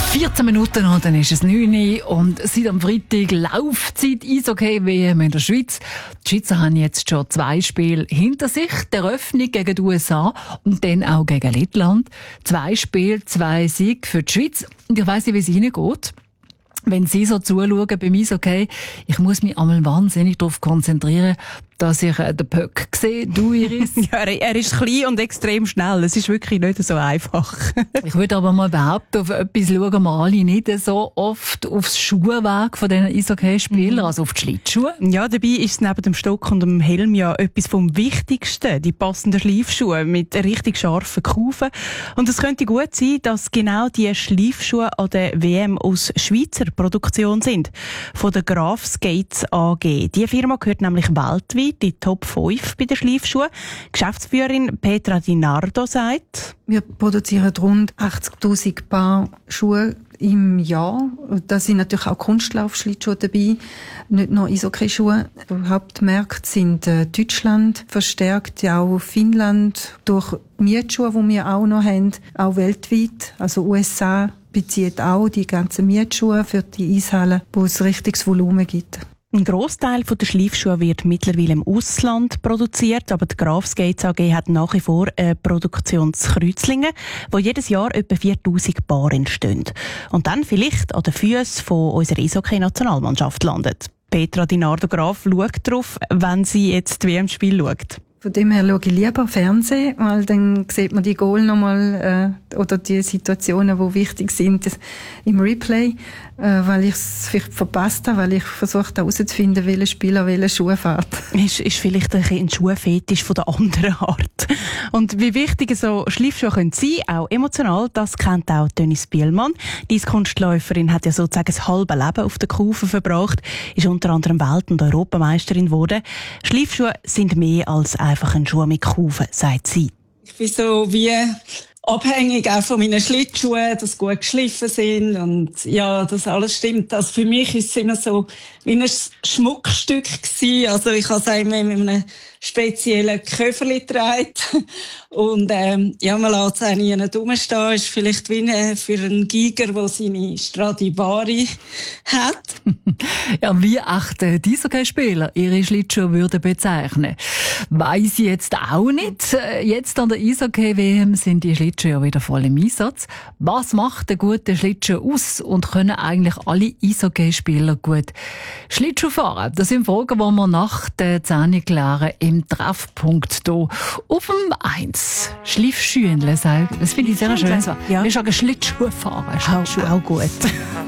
14 Minuten und dann ist es 9 Uhr und seit am Freitag Laufzeit Eishockey-WM in der Schweiz. Die Schweizer haben jetzt schon 2 Spiele hinter sich. Die Eröffnung gegen die USA und dann auch gegen Lettland. 2 Spiele, 2 Siege für die Schweiz. Und ich weiss nicht, wie es Ihnen geht. Wenn Sie so zuschauen beim Eishockey, ich muss mich einmal wahnsinnig darauf konzentrieren, dass ich den Puck sehe. Du, Iris? Ja, er ist klein und extrem schnell. Es ist wirklich nicht so einfach. Ich würde aber mal behaupten, auf etwas schauen wir alle nicht so oft aufs Schuhwerk von diesen Eishockey-Spielern, also auf die Schlittschuhe. Ja, dabei ist es neben dem Stock und dem Helm ja etwas vom Wichtigsten. Die passenden Schleifschuhe mit richtig scharfen Kufen. Und es könnte gut sein, dass genau die Schleifschuhe an der WM aus Schweizer Produktion sind. Von der Graf Skates AG. Die Firma gehört nämlich weltweit die Top 5 bei den Schleifschuhen. Geschäftsführerin Petra Di Nardo sagt: Wir produzieren rund 80.000 Paar Schuhe im Jahr. Da sind natürlich auch Kunstlaufschlittschuhe dabei, nicht nur Eishockey-Schuhe. Die Hauptmärkte sind Deutschland, verstärkt ja auch Finnland, durch Mietschuhe, die wir auch noch haben, auch weltweit. Also USA bezieht auch die ganzen Mietschuhe für die Eishallen, wo es richtiges Volumen gibt. Ein Grossteil der Schleifschuhe wird mittlerweile im Ausland produziert, aber die Graf Skates AG hat nach wie vor eine Produktionskreuzlinge, wo jedes Jahr etwa 4'000 Paar entstehen. Und dann vielleicht an den Füßen von unserer Eishockey-Nationalmannschaft landet. Petra Di Nardo Graf schaut darauf, wenn sie jetzt die WM-Spiel schaut. Von dem her schaue ich lieber Fernsehen, weil dann sieht man die Goal nochmal oder die Situationen, die wichtig sind im Replay, weil ich es vielleicht verpasst habe, weil ich versucht habe herauszufinden, welcher Spieler welche Schuhe fährt. Ist vielleicht ein Schuhfetisch von der anderen Art. Und wie wichtig so Schleifschuhe können sein, auch emotional, das kennt auch Dennis Bielmann. Die Eiskunstläuferin hat ja sozusagen das halbe Leben auf der Kufe verbracht, ist unter anderem Welt- und Europameisterin geworden. Schleifschuhe sind mehr als einfach ein Schuh mit Kufen, sagt sie. Ich bin so wie abhängig auch von meinen Schlittschuhen, dass sie gut geschliffen sind und ja, das alles stimmt. Also für mich ist es immer so wie ein Schmuckstück gewesen. Also ich habe es immer mit einem speziellen Köfferli getragen. Und ja, man lässt es auch nie rumstehen. Ist vielleicht wie für einen Giger, der seine Stradivari hat. Ja, wie echt die Eishockey-Spieler ihre Schlittschuhe würden bezeichnen, weiss ich jetzt auch nicht. Jetzt an der Eishockey-WM sind die Schlittschuhe ja wieder voll im Einsatz. Was macht einen guten Schlittschuh aus und können eigentlich alle Eishockey-Spieler gut Schlittschuh fahren? Das sind Fragen, die wir nach der 10 klären im Treffpunkt hier auf dem 1. Schleifschuhe, das finde ich sehr schön. Ja. Wir sagen Schlittschuh fahren. Auch gut.